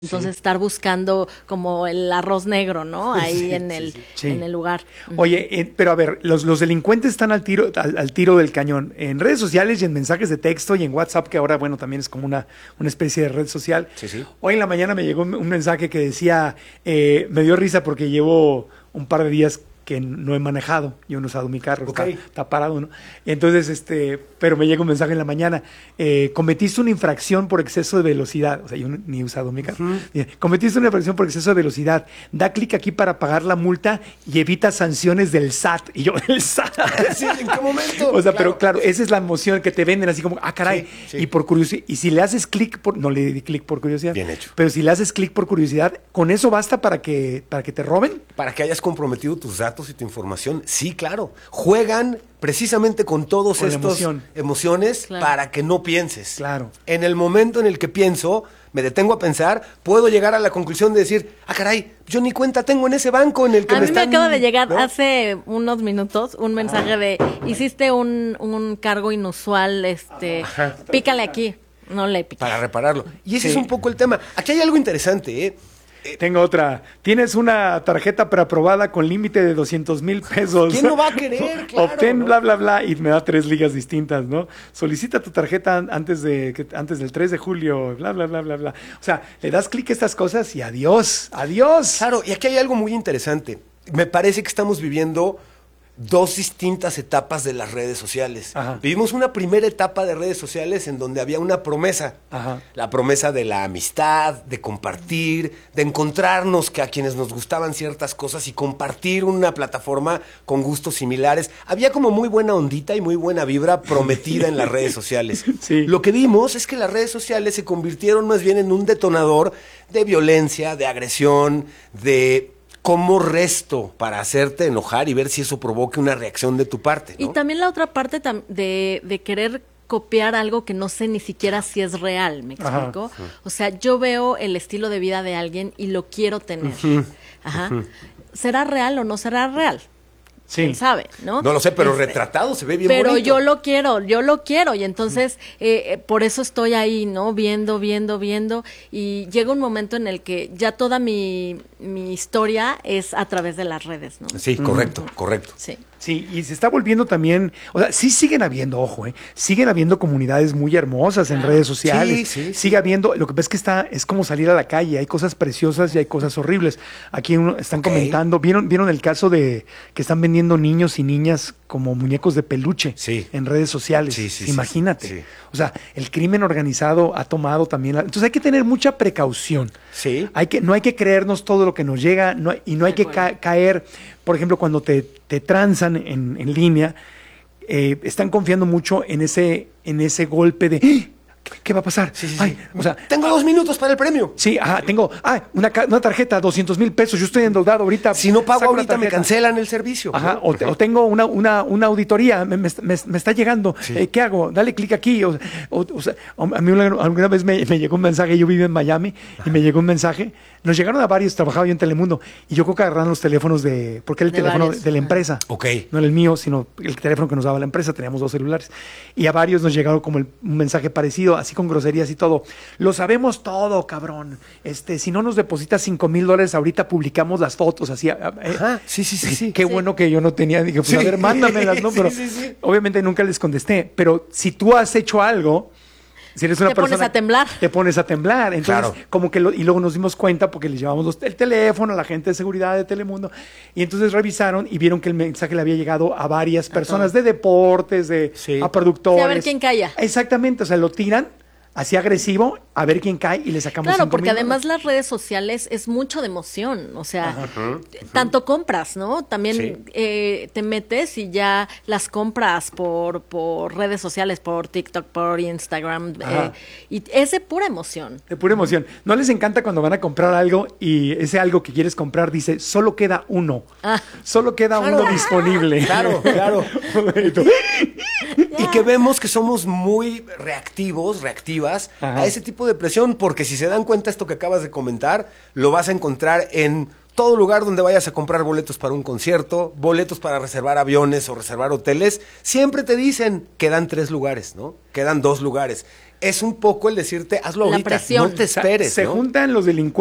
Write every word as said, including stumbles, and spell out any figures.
Entonces sí. estar buscando como el arroz negro, ¿no? Ahí sí, en el sí, sí. en el lugar. Oye, eh, pero a ver, los, los delincuentes están al tiro, al, al tiro del cañón. En redes sociales y en mensajes de texto y en WhatsApp, que ahora, bueno, también es como una, una especie de red social. Sí, sí. Hoy en la mañana me llegó un, un mensaje que decía, eh, me dio risa porque llevo un par de días que no he manejado, yo no he usado mi carro, okay. está, está parado, ¿no? Entonces, este, pero me llega un mensaje en la mañana, eh, cometiste una infracción por exceso de velocidad, o sea, yo no, ni he usado mi carro, uh-huh. cometiste una infracción por exceso de velocidad, da clic aquí para pagar la multa y evita sanciones del S A T, y yo, ¿el S A T? Sí, ¿en qué momento? O sea, claro. Pero claro, esa es la emoción que te venden, así como, ah, caray, sí, sí. y por curiosidad, y si le haces clic, por, no le di clic por curiosidad, bien hecho, pero si le haces clic por curiosidad, ¿con eso basta para que, para que te roben? Para que hayas comprometido tus datos y tu información, sí, claro. Juegan precisamente con todos con estos emoción. emociones claro. para que no pienses. Claro. En el momento en el que pienso, me detengo a pensar, puedo llegar a la conclusión de decir, ah, caray, yo ni cuenta tengo en ese banco en el que a me están... A mí están... me acaba de llegar ¿no? hace unos minutos un mensaje ah. de, hiciste un, un cargo inusual, este, Ajá. pícale aquí. No le piques. Para repararlo. Y ese sí. es un poco el tema. Aquí hay algo interesante, ¿eh? Tengo otra. Tienes una tarjeta preaprobada con límite de doscientos mil pesos. ¿Quién no va a querer? Claro, Obtén ¿no? bla, bla, bla. Y me da tres ligas distintas, ¿no? Solicita tu tarjeta antes de antes del tres de julio. Bla, bla, bla, bla, bla. O sea, le das clic a estas cosas y adiós. Adiós. Claro, y aquí hay algo muy interesante. Me parece que estamos viviendo dos distintas etapas de las redes sociales. Ajá. Vivimos una primera etapa de redes sociales en donde había una promesa. Ajá. La promesa de la amistad, de compartir, de encontrarnos que a quienes nos gustaban ciertas cosas y compartir una plataforma con gustos similares. Había como muy buena ondita y muy buena vibra prometida en las redes sociales. Sí. Lo que vimos es que las redes sociales se convirtieron más bien en un detonador de violencia, de agresión, de... ¿Cómo resto para hacerte enojar y ver si eso provoque una reacción de tu parte, ¿no? Y también la otra parte de, de querer copiar algo que no sé ni siquiera si es real, ¿me explico? Ajá. O sea, yo veo el estilo de vida de alguien y lo quiero tener. Uh-huh. Ajá. Uh-huh. ¿Será real o no será real? Sí. ¿Quién sabe, no? No lo sé, pero este, retratado se ve bien pero bonito. Pero yo lo quiero, yo lo quiero. Y entonces, eh, por eso estoy ahí, ¿no? Viendo, viendo, viendo. Y llega un momento en el que ya toda mi, mi historia es a través de las redes, ¿no? Sí, correcto, uh-huh. correcto. Sí. Sí, y se está volviendo también, o sea, sí siguen habiendo, ojo, eh, siguen habiendo comunidades muy hermosas en redes sociales. Sí, sí, Sigue sí. habiendo, lo que pasa es que está, es como salir a la calle, hay cosas preciosas y hay cosas horribles. Aquí uno, están okay. comentando, ¿vieron, vieron el caso de que están vendiendo niños y niñas como muñecos de peluche sí. en redes sociales? Sí, sí, Imagínate. Sí, sí. O sea, el crimen organizado ha tomado también, la, entonces hay que tener mucha precaución. Sí. Hay que, no hay que creernos todo lo que nos llega, no, y no hay que ca- caer, por ejemplo, cuando te, te transan en, en línea, eh, están confiando mucho en ese, en ese golpe de ¡ah! ¿Qué va a pasar? Sí, sí, Ay, sí. O sea, tengo dos minutos para el premio. Sí, ajá, tengo ah, una, una tarjeta, doscientos mil pesos, yo estoy endeudado ahorita. Si no pago ahorita me cancelan el servicio. Ajá, o, te, o tengo una, una, una auditoría, me, me, me, me está llegando, sí. eh, ¿qué hago? Dale clic aquí. O, o, o sea, a mí una, alguna vez me, me llegó un mensaje, yo vivo en Miami, y me llegó un mensaje, nos llegaron a varios, trabajaba yo en Telemundo, y yo creo que agarraron los teléfonos de, porque era el de teléfono varios. de la empresa. Ok. No era el mío, sino el teléfono que nos daba la empresa, teníamos dos celulares. Y a varios nos llegaron como el, un mensaje parecido, así con groserías y todo. Lo sabemos todo, cabrón. Este, si no nos depositas cinco mil dólares, ahorita publicamos las fotos, así. Eh, Ajá, sí, sí, sí, sí. Qué sí. bueno que yo no tenía, dije, pues sí. a ver, mándamelas, ¿no? Pero sí, sí, sí. obviamente nunca les contesté. Pero si tú has hecho algo, si eres una te persona, pones a temblar. Te pones a temblar. Entonces, claro. como que lo, y luego nos dimos cuenta porque les llevamos los, el teléfono a la gente de seguridad de Telemundo. Y entonces revisaron y vieron que el mensaje le había llegado a varias personas de deportes, de sí. a productores. Sí, a ver quién calla. Exactamente, o sea, lo tiran así agresivo, a ver quién cae y le sacamos Claro, porque además dólares. las redes sociales es mucho de emoción, o sea, Ajá, ajá. tanto compras, ¿no? También sí. eh, te metes y ya las compras por, por redes sociales, por TikTok, por Instagram, eh, y es de pura emoción. De pura emoción. ¿No les encanta cuando van a comprar algo y ese algo que quieres comprar dice, solo queda uno? Ah. Solo queda claro. uno disponible. Claro, claro. Y que vemos que somos muy reactivos, reactivos Ajá. a ese tipo de presión, porque si se dan cuenta esto que acabas de comentar, lo vas a encontrar en todo lugar donde vayas a comprar boletos para un concierto, boletos para reservar aviones o reservar hoteles, siempre te dicen, quedan tres lugares, ¿no? Quedan dos lugares. es un poco el decirte, hazlo La ahorita, presión. no te esperes, Se ¿no? juntan los delincuentes